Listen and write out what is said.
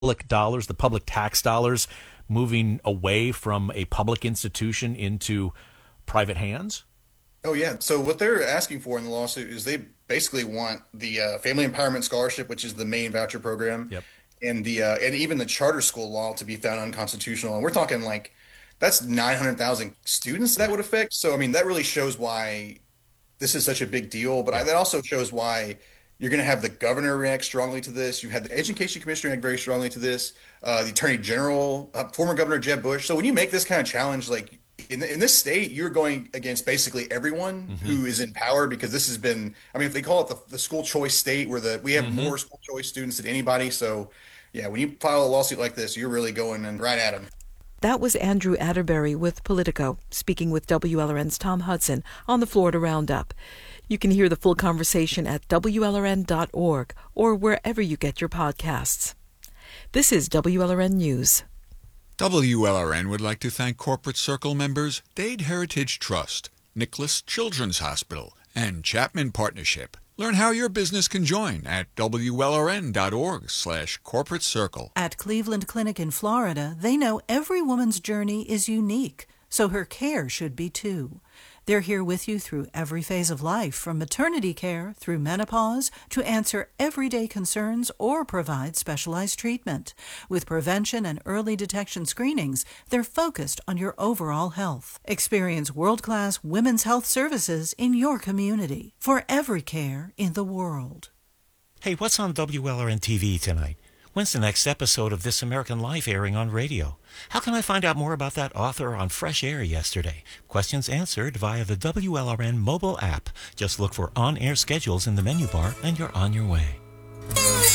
public dollars, the public tax dollars, moving away from a public institution into private hands? Oh yeah. So what they're asking for in the lawsuit is they basically want the Family Empowerment Scholarship, which is the main voucher program, Yep. and even the charter school law to be found unconstitutional. And we're talking like that's 900,000 students that Yeah. would affect. So I mean that really shows why this is such a big deal. But Yeah. that also shows why you're going to have the governor react strongly to this. You had the education commissioner react very strongly to this. The attorney general, former Governor Jeb Bush. So when you make this kind of challenge, like in this state, you're going against basically everyone Hmm. who is in power because this has been. I mean, if they call it the school choice state, where we have Hmm. more school choice students than anybody. So yeah, when you file a lawsuit like this, you're really going and right at them. That was Andrew Atterbury with Politico, speaking with WLRN's Tom Hudson on the Florida Roundup. You can hear the full conversation at WLRN.org or wherever you get your podcasts. This is WLRN News. WLRN would like to thank Corporate Circle members Dade Heritage Trust, Nicholas Children's Hospital, and Chapman Partnership. Learn how your business can join at WLRN.org/corporate circle. At Cleveland Clinic in Florida, they know every woman's journey is unique, so her care should be too. They're here with you through every phase of life, from maternity care through menopause, to answer everyday concerns or provide specialized treatment. With prevention and early detection screenings, they're focused on your overall health. Experience world-class women's health services in your community for every care in the world. Hey, what's on WLRN TV tonight? When's the next episode of This American Life airing on radio? How can I find out more about that author on Fresh Air yesterday? Questions answered via the WLRN mobile app. Just look for on-air schedules in the menu bar and you're on your way.